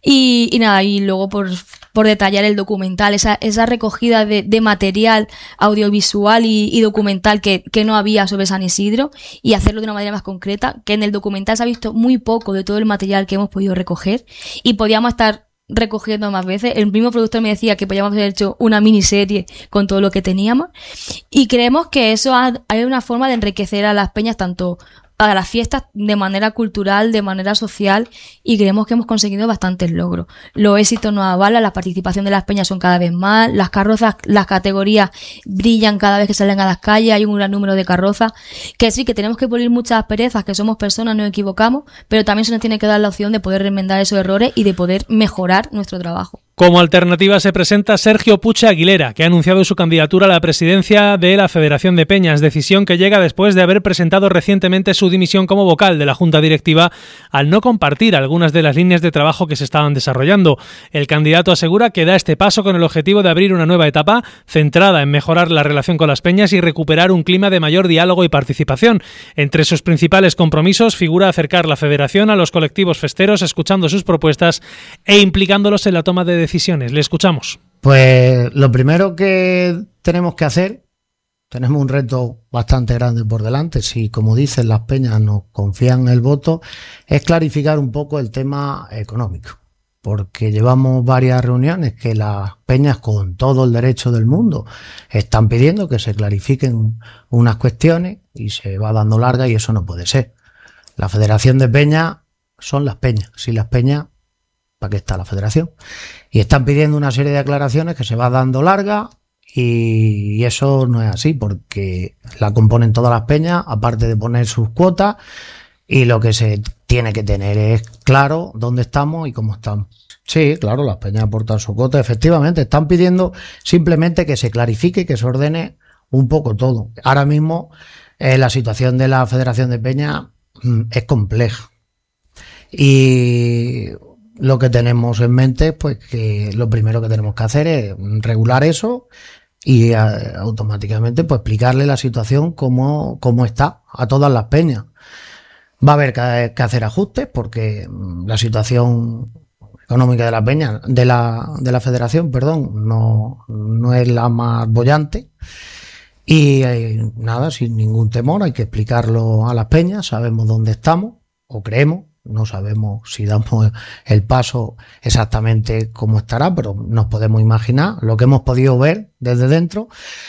Y nada, y luego por detallar el documental, esa recogida de material audiovisual y documental que no había sobre San Isidro, y hacerlo de una manera más concreta, que en el documental se ha visto muy poco de todo el material que hemos podido recoger, y podíamos estar recogiendo más veces. El mismo productor me decía que podíamos haber hecho una miniserie con todo lo que teníamos, y creemos que eso hay una forma de enriquecer a las peñas, tanto a las fiestas de manera cultural, de manera social, y creemos que hemos conseguido bastantes logros. Los éxitos nos avalan, la participación de las peñas son cada vez más, las carrozas, las categorías brillan cada vez que salen a las calles, hay un gran número de carrozas, que sí, que tenemos que pulir muchas asperezas, que somos personas, nos equivocamos, pero también se nos tiene que dar la opción de poder remendar esos errores y de poder mejorar nuestro trabajo. Como alternativa se presenta Sergio Puche Aguilera, que ha anunciado su candidatura a la presidencia de la Federación de Peñas, decisión que llega después de haber presentado recientemente su dimisión como vocal de la Junta Directiva al no compartir algunas de las líneas de trabajo que se estaban desarrollando. El candidato asegura que da este paso con el objetivo de abrir una nueva etapa centrada en mejorar la relación con las peñas y recuperar un clima de mayor diálogo y participación. Entre sus principales compromisos figura acercar la Federación a los colectivos festeros, escuchando sus propuestas e implicándolos en la toma de decisiones. Le escuchamos. Pues lo primero que tenemos que hacer, tenemos un reto bastante grande por delante, si como dicen las peñas nos confían el voto, es clarificar un poco el tema económico, porque llevamos varias reuniones que las peñas, con todo el derecho del mundo, están pidiendo que se clarifiquen unas cuestiones y se va dando larga, y eso no puede ser. La Federación de Peñas son las peñas, si las peñas, ¿para qué está la federación? Y están pidiendo una serie de aclaraciones que se va dando larga, y eso no es así, porque la componen todas las peñas, aparte de poner sus cuotas, y lo que se tiene que tener es claro dónde estamos y cómo estamos. Sí, claro, las peñas aportan su cuota, efectivamente, están pidiendo simplemente que se clarifique y que se ordene un poco todo. Ahora mismo la situación de la Federación de Peñas es compleja, y lo que tenemos en mente es pues que lo primero que tenemos que hacer es regular eso y automáticamente pues explicarle la situación como está a todas las peñas. Va a haber que hacer ajustes porque la situación económica de la peña, de la federación, perdón, no es la más boyante, y nada, sin ningún temor hay que explicarlo a las peñas. Sabemos dónde estamos, o creemos. No sabemos si damos el paso exactamente cómo estará, pero nos podemos imaginar lo que hemos podido ver desde dentro,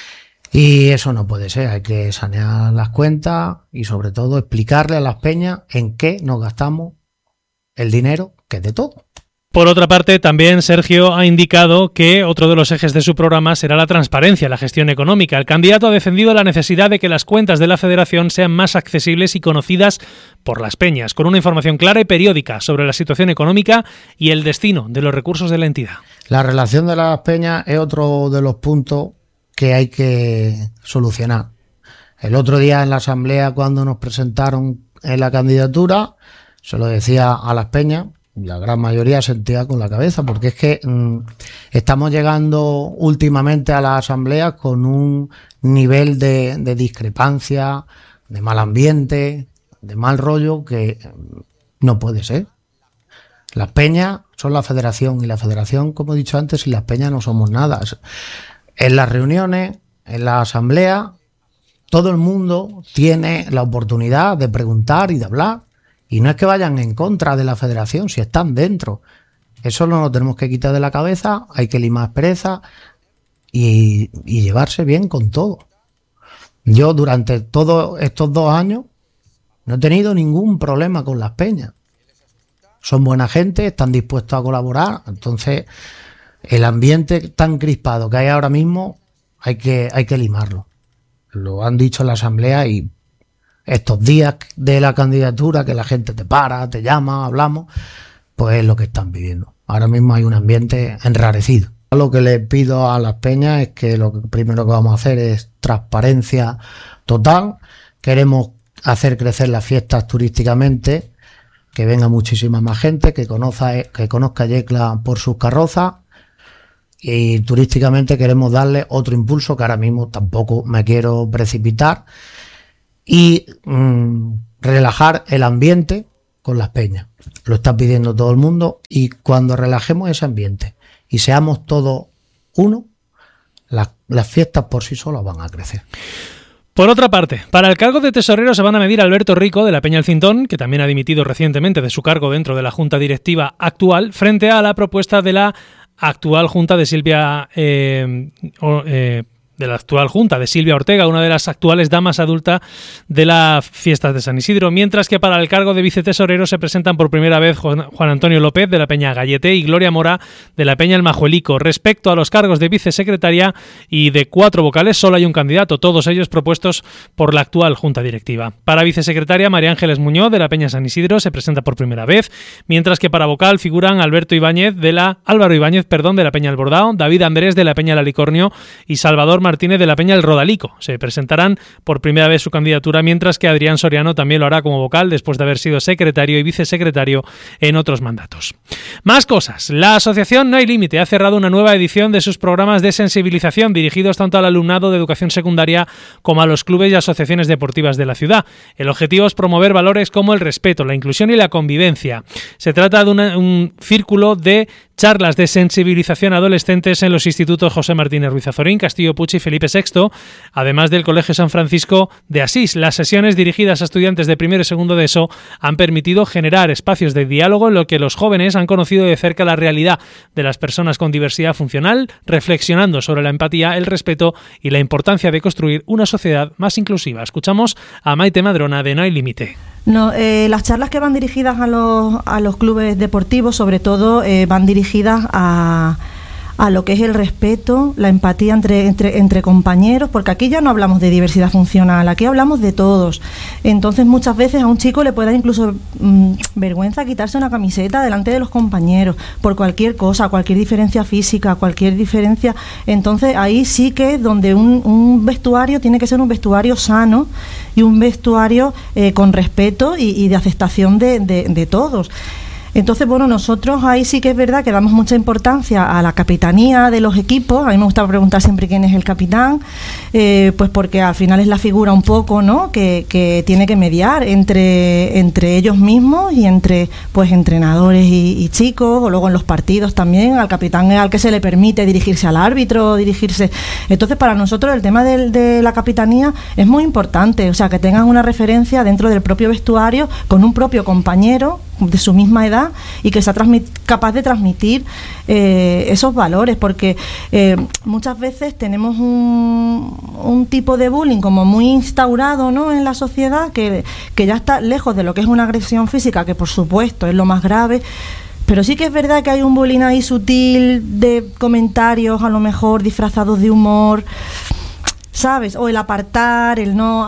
y eso no puede ser. Hay que sanear las cuentas y sobre todo explicarle a las peñas en qué nos gastamos el dinero, que es de todo. Por otra parte, también Sergio ha indicado que otro de los ejes de su programa será la transparencia en la gestión económica. El candidato ha defendido la necesidad de que las cuentas de la Federación sean más accesibles y conocidas por las peñas, con una información clara y periódica sobre la situación económica y el destino de los recursos de la entidad. La relación de las peñas es otro de los puntos que hay que solucionar. El otro día en la asamblea, cuando nos presentaron en la candidatura, se lo decía a las peñas, la gran mayoría sentía con la cabeza, porque es que estamos llegando últimamente a las asambleas con un nivel de discrepancia, de mal ambiente, de mal rollo, que no puede ser. Las peñas son la federación, y la federación, como he dicho antes, y las peñas no somos nada. En las reuniones, en la asamblea, todo el mundo tiene la oportunidad de preguntar y de hablar. Y no es que vayan en contra de la federación, si están dentro. Eso no lo tenemos que quitar de la cabeza, hay que limar pereza y llevarse bien con todo. Yo durante todos estos 2 años no he tenido ningún problema con las peñas. Son buena gente, están dispuestos a colaborar. Entonces, el ambiente tan crispado que hay ahora mismo hay que limarlo. Lo han dicho en la asamblea, y estos días de la candidatura, que la gente te para, te llama, hablamos, pues es lo que están pidiendo. Ahora mismo hay un ambiente enrarecido. Lo que les pido a las peñas es que lo primero que vamos a hacer es transparencia total. Queremos hacer crecer las fiestas turísticamente, que venga muchísima más gente, que conozca Yecla por sus carrozas, y turísticamente queremos darle otro impulso, que ahora mismo tampoco me quiero precipitar, y relajar el ambiente con las peñas. lo está pidiendo todo el mundo, y cuando relajemos ese ambiente y seamos todos uno, las fiestas por sí solas van a crecer. Por otra parte, para el cargo de tesorero se van a medir Alberto Rico, de la Peña El Cintón, que también ha dimitido recientemente de su cargo dentro de la junta directiva actual, frente a la propuesta de la actual junta de Silvia Ortega, una de las actuales damas adultas de las fiestas de San Isidro, mientras que para el cargo de vicetesorero se presentan por primera vez Juan Antonio López, de la Peña Gallete, y Gloria Mora, de la Peña El Majuelico. Respecto a los cargos de vicesecretaria y de 4 vocales, solo hay un candidato, todos ellos propuestos por la actual junta directiva. Para vicesecretaria, María Ángeles Muñoz, de la Peña San Isidro, se presenta por primera vez, mientras que para vocal figuran Álvaro Ibáñez, de la Peña El Bordao, David Andrés, de la Peña El Alicornio, y Salvador Martínez, de la Peña El Rodalico. Se presentarán por primera vez su candidatura, mientras que Adrián Soriano también lo hará como vocal después de haber sido secretario y vicesecretario en otros mandatos. Más cosas. La asociación No hay Límite ha cerrado una nueva edición de sus programas de sensibilización dirigidos tanto al alumnado de educación secundaria como a los clubes y asociaciones deportivas de la ciudad. El objetivo es promover valores como el respeto, la inclusión y la convivencia. Se trata de un círculo de charlas de sensibilización a adolescentes en los institutos José Martínez Ruiz Azorín, Castillo Puig y Felipe VI, además del Colegio San Francisco de Asís. Las sesiones dirigidas a estudiantes de primero y segundo de ESO han permitido generar espacios de diálogo en los que los jóvenes han conocido de cerca la realidad de las personas con diversidad funcional, reflexionando sobre la empatía, el respeto y la importancia de construir una sociedad más inclusiva. Escuchamos a Maite Madrona, de No hay Límite. No, las charlas que van dirigidas a los clubes deportivos, sobre todo, van dirigidas a lo que es el respeto, la empatía entre compañeros, porque aquí ya no hablamos de diversidad funcional, aquí hablamos de todos. Entonces muchas veces a un chico le puede dar incluso vergüenza quitarse una camiseta delante de los compañeros por cualquier cosa, cualquier diferencia física, cualquier diferencia. Entonces ahí sí que es donde un vestuario tiene que ser un vestuario sano y un vestuario con respeto y de aceptación de todos. Entonces, bueno, nosotros ahí sí que es verdad que damos mucha importancia a la capitanía de los equipos. A mí me gusta preguntar siempre quién es el capitán, pues porque al final es la figura un poco, ¿no?, que tiene que mediar entre ellos mismos y entre, pues, entrenadores y chicos, o luego en los partidos también. Al capitán es al que se le permite dirigirse al árbitro, dirigirse. Entonces, para nosotros el tema de la capitanía es muy importante, o sea, que tengan una referencia dentro del propio vestuario con un propio compañero de su misma edad y que sea capaz de transmitir esos valores, porque muchas veces tenemos un tipo de bullying como muy instaurado, ¿no?, en la sociedad, que ya está lejos de lo que es una agresión física, que por supuesto es lo más grave. Pero sí que es verdad que hay un bullying ahí sutil de comentarios a lo mejor disfrazados de humor, ¿sabes? O el apartar, el no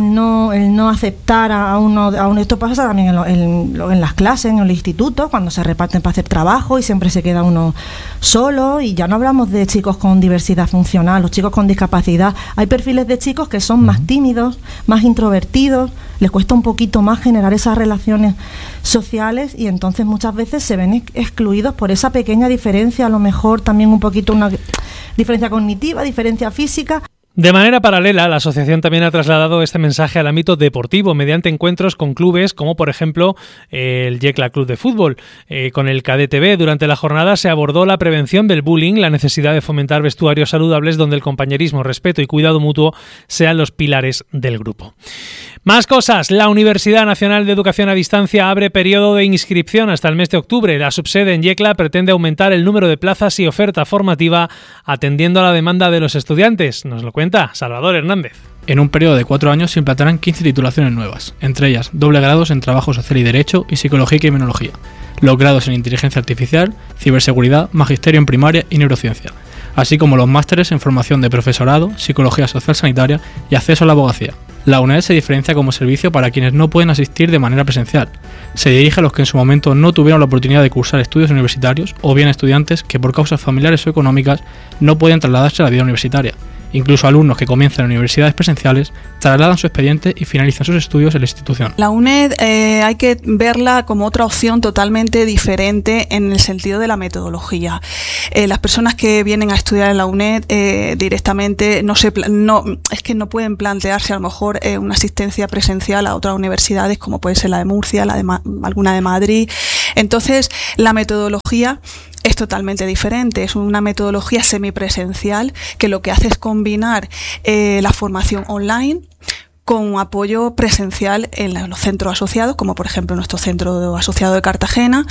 aceptar a uno. Esto pasa también en las clases, en el instituto, cuando se reparten para hacer trabajo y siempre se queda uno solo. Y ya no hablamos de chicos con diversidad funcional, los chicos con discapacidad. Hay perfiles de chicos que son más tímidos, más introvertidos, les cuesta un poquito más generar esas relaciones sociales, y entonces muchas veces se ven excluidos por esa pequeña diferencia, a lo mejor también un poquito una diferencia cognitiva, diferencia física. De manera paralela, la asociación también ha trasladado este mensaje al ámbito deportivo mediante encuentros con clubes como, por ejemplo, el Yecla Club de Fútbol. Con el KDTB, durante la jornada se abordó la prevención del bullying, la necesidad de fomentar vestuarios saludables donde el compañerismo, respeto y cuidado mutuo sean los pilares del grupo. Más cosas. La Universidad Nacional de Educación a Distancia abre periodo de inscripción hasta el mes de octubre. La subsede en Yecla pretende aumentar el número de plazas y oferta formativa atendiendo a la demanda de los estudiantes. Nos lo cuenta Salvador Hernández. En un periodo de 4 años se implantarán 15 titulaciones nuevas, entre ellas doble grados en Trabajo Social y Derecho y Psicología y Criminología, los grados en Inteligencia Artificial, Ciberseguridad, Magisterio en Primaria y Neurociencia, así como los másteres en Formación de Profesorado, Psicología Social Sanitaria y Acceso a la Abogacía. La UNED se diferencia como servicio para quienes no pueden asistir de manera presencial. Se dirige a los que en su momento no tuvieron la oportunidad de cursar estudios universitarios o bien a estudiantes que por causas familiares o económicas no pueden trasladarse a la vida universitaria. Incluso alumnos que comienzan en universidades presenciales trasladan su expediente y finalizan sus estudios en la institución. La UNED hay que verla como otra opción totalmente diferente en el sentido de la metodología. Las personas que vienen a estudiar en la UNED directamente es que no pueden plantearse a lo mejor una asistencia presencial a otras universidades como puede ser la de Murcia, alguna de Madrid. Entonces, la metodología es totalmente diferente, es una metodología semipresencial que lo que hace es combinar la formación online con apoyo presencial en los centros asociados, como por ejemplo nuestro centro asociado de Cartagena,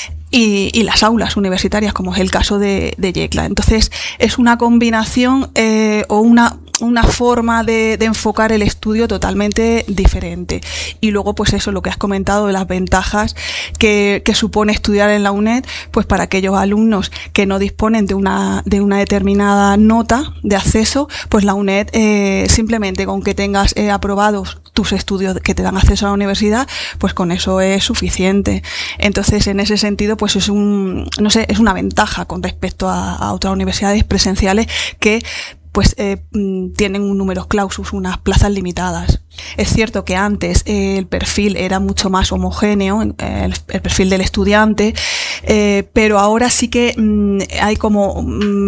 y las aulas universitarias, como es el caso de Yecla. Entonces, es una combinación o una forma de enfocar el estudio totalmente diferente. Y luego, pues eso, lo que has comentado de las ventajas que supone estudiar en la UNED, pues para aquellos alumnos que no disponen de una determinada nota de acceso, pues la UNED simplemente con que tengas aprobados tus estudios que te dan acceso a la universidad, pues con eso es suficiente. Entonces, en ese sentido, pues es una ventaja con respecto a otras universidades presenciales que pues tienen un número clausus, unas plazas limitadas. Es cierto que antes el perfil era mucho más homogéneo, el perfil del estudiante, pero ahora sí que hay como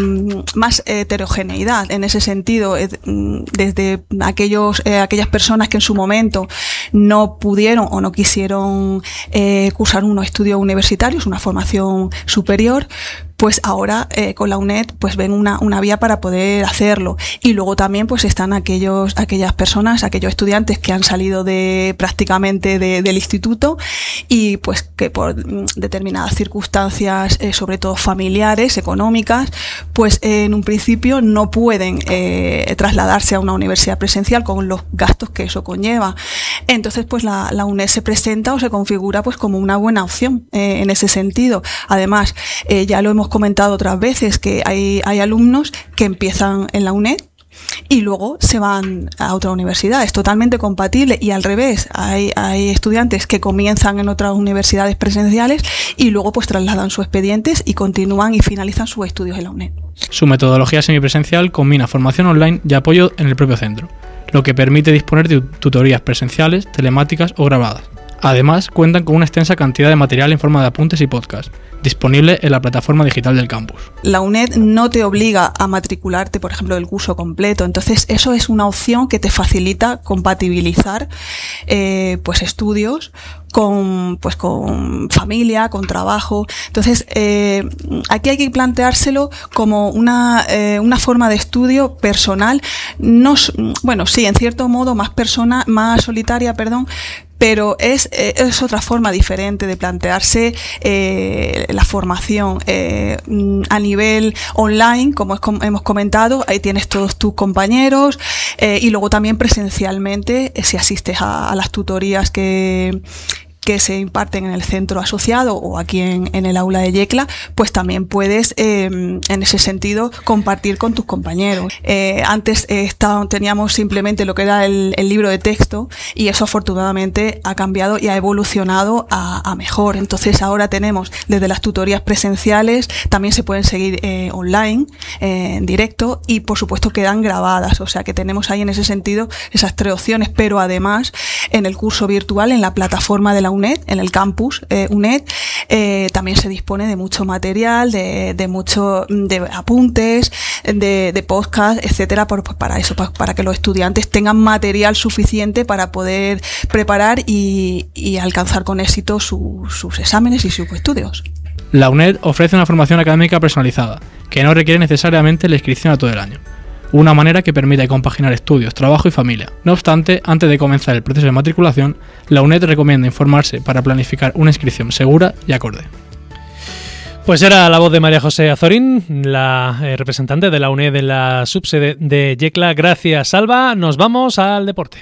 más heterogeneidad en ese sentido, desde aquellas personas que en su momento no pudieron o no quisieron cursar unos estudios universitarios, una formación superior, pues ahora con la UNED pues ven una vía para poder hacerlo. Y luego también pues están aquellas personas, aquellos estudiantes que han salido prácticamente del instituto y pues que por determinadas circunstancias, sobre todo familiares, económicas, pues en un principio no pueden trasladarse a una universidad presencial con los gastos que eso conlleva. Entonces pues la UNED se presenta o se configura pues como una buena opción en ese sentido. Además, ya lo hemos comentado otras veces que hay alumnos que empiezan en la UNED y luego se van a otra universidad. Es totalmente compatible y al revés. Hay estudiantes que comienzan en otras universidades presenciales y luego pues trasladan sus expedientes y continúan y finalizan sus estudios en la UNED. Su metodología semipresencial combina formación online y apoyo en el propio centro, lo que permite disponer de tutorías presenciales, telemáticas o grabadas. Además, cuentan con una extensa cantidad de material en forma de apuntes y podcast, disponible en la plataforma digital del campus. La UNED no te obliga a matricularte, por ejemplo, del curso completo. Entonces, eso es una opción que te facilita compatibilizar pues estudios con familia, con trabajo. Entonces, aquí hay que planteárselo como una forma de estudio personal, sí, en cierto modo más solitaria, pero es otra forma diferente de plantearse la formación a nivel online, como hemos comentado. Ahí tienes todos tus compañeros y luego también presencialmente, si asistes a las tutorías que se imparten en el centro asociado o aquí en el aula de Yecla, pues también puedes en ese sentido compartir con tus compañeros. Antes teníamos simplemente lo que era el libro de texto y eso afortunadamente ha cambiado y ha evolucionado a mejor. Entonces ahora tenemos desde las tutorías presenciales, también se pueden seguir online, en directo, y por supuesto quedan grabadas. O sea que tenemos ahí en ese sentido esas tres opciones, pero además en el curso virtual, en la plataforma de la UNED, en el campus UNED, también se dispone de mucho material, de apuntes, de podcast, etcétera, para que los estudiantes tengan material suficiente para poder preparar y alcanzar con éxito sus exámenes y sus estudios. La UNED ofrece una formación académica personalizada, que no requiere necesariamente la inscripción a todo el año. Una manera que permite compaginar estudios, trabajo y familia. No obstante, antes de comenzar el proceso de matriculación, la UNED recomienda informarse para planificar una inscripción segura y acorde. Pues era la voz de María José Azorín, la representante de la UNED en la subsede de Yecla. Gracias, Alba. Nos vamos al deporte.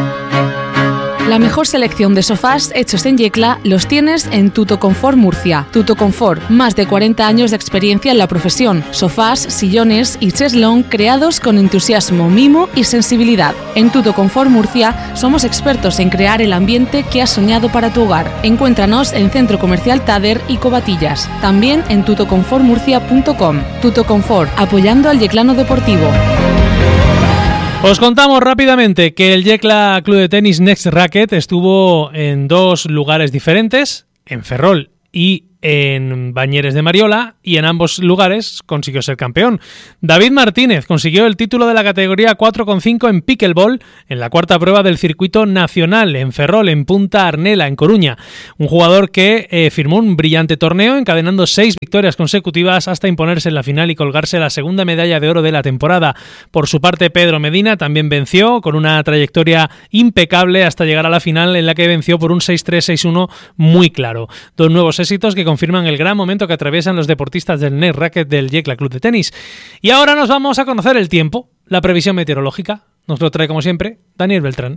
La mejor selección de sofás hechos en Yecla los tienes en Tutoconfort Murcia. Tutoconfort, más de 40 años de experiencia en la profesión. Sofás, sillones y cheslón creados con entusiasmo, mimo y sensibilidad. En Tutoconfort Murcia somos expertos en crear el ambiente que has soñado para tu hogar. Encuéntranos en Centro Comercial Tader y Covatillas. También en tutoconfortmurcia.com. Tutoconfort, apoyando al yeclano deportivo. Os contamos rápidamente que el Yecla Club de Tenis Next Racket estuvo en 2 lugares diferentes, en Ferrol y en Bañeres de Mariola, y en ambos lugares consiguió ser campeón. David Martínez consiguió el título de la categoría 4,5 en pickleball en la 4ª prueba del circuito nacional en Ferrol, en Punta Arnela, en Coruña. Un jugador que firmó un brillante torneo, encadenando 6 victorias consecutivas hasta imponerse en la final y colgarse la segunda medalla de oro de la temporada. Por su parte, Pedro Medina también venció con una trayectoria impecable hasta llegar a la final, en la que venció por un 6-3, 6-1 muy claro. 2 nuevos éxitos que confirman el gran momento que atraviesan los deportistas del Next Racket del Yecla Club de Tenis. Y ahora nos vamos a conocer el tiempo, la previsión meteorológica. Nos lo trae, como siempre, Daniel Beltrán.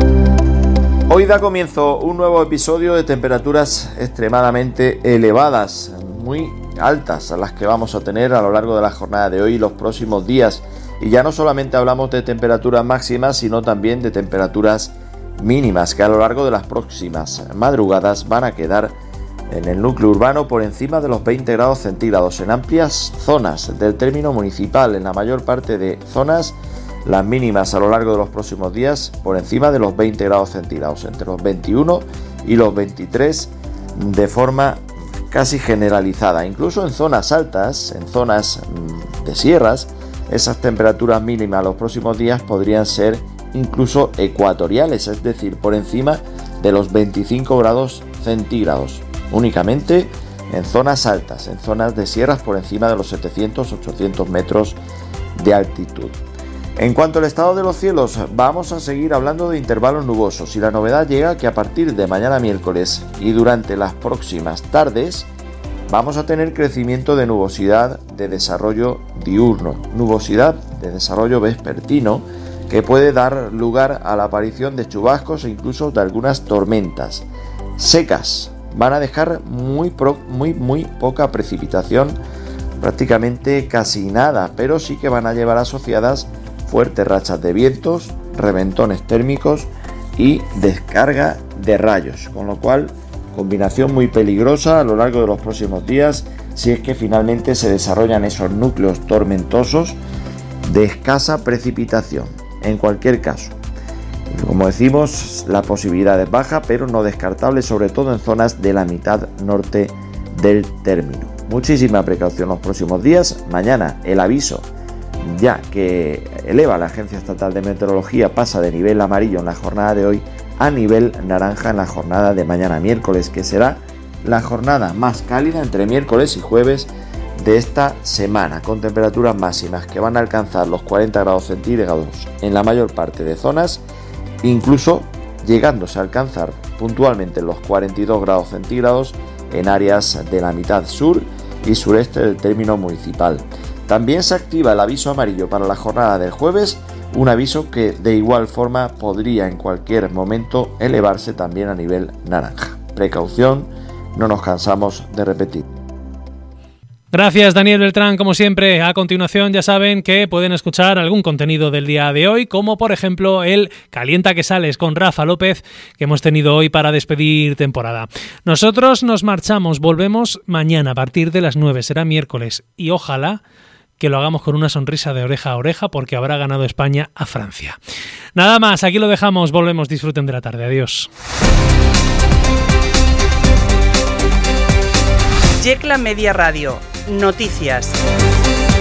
Hoy da comienzo un nuevo episodio de temperaturas extremadamente elevadas, muy altas, a las que vamos a tener a lo largo de la jornada de hoy y los próximos días. Y ya no solamente hablamos de temperaturas máximas, sino también de temperaturas mínimas, que a lo largo de las próximas madrugadas van a quedar en el núcleo urbano por encima de los 20 grados centígrados en amplias zonas del término municipal. En la mayor parte de zonas, las mínimas a lo largo de los próximos días por encima de los 20 grados centígrados, entre los 21 y los 23 de forma casi generalizada. Incluso en zonas altas, en zonas de sierras, esas temperaturas mínimas los próximos días podrían ser incluso ecuatoriales, es decir, por encima de los 25 grados centígrados. Únicamente en zonas altas, en zonas de sierras por encima de los 700-800 metros de altitud. En cuanto al estado de los cielos, vamos a seguir hablando de intervalos nubosos, y la novedad llega que a partir de mañana miércoles y durante las próximas tardes vamos a tener crecimiento de nubosidad de desarrollo diurno, nubosidad de desarrollo vespertino, que puede dar lugar a la aparición de chubascos e incluso de algunas tormentas secas. Van a dejar muy poca precipitación, prácticamente casi nada, pero sí que van a llevar asociadas fuertes rachas de vientos, reventones térmicos y descarga de rayos, con lo cual combinación muy peligrosa a lo largo de los próximos días si es que finalmente se desarrollan esos núcleos tormentosos de escasa precipitación. En cualquier caso, como decimos, la posibilidad es baja, pero no descartable, sobre todo en zonas de la mitad norte del término. Muchísima precaución los próximos días. Mañana el aviso, ya que eleva la Agencia Estatal de Meteorología, pasa de nivel amarillo en la jornada de hoy a nivel naranja en la jornada de mañana miércoles, que será la jornada más cálida entre miércoles y jueves de esta semana, con temperaturas máximas que van a alcanzar los 40 grados centígrados en la mayor parte de zonas, incluso llegándose a alcanzar puntualmente los 42 grados centígrados en áreas de la mitad sur y sureste del término municipal. También se activa el aviso amarillo para la jornada del jueves, un aviso que de igual forma podría en cualquier momento elevarse también a nivel naranja. Precaución, no nos cansamos de repetir. Gracias, Daniel Beltrán, como siempre. A continuación ya saben que pueden escuchar algún contenido del día de hoy, como por ejemplo el Calienta que sales con Rafa López, que hemos tenido hoy para despedir temporada. Nosotros nos marchamos, volvemos mañana a partir de las 9, será miércoles, y ojalá que lo hagamos con una sonrisa de oreja a oreja, porque habrá ganado España a Francia. Nada más, aquí lo dejamos, volvemos, disfruten de la tarde, adiós. Yecla Media Radio. Noticias.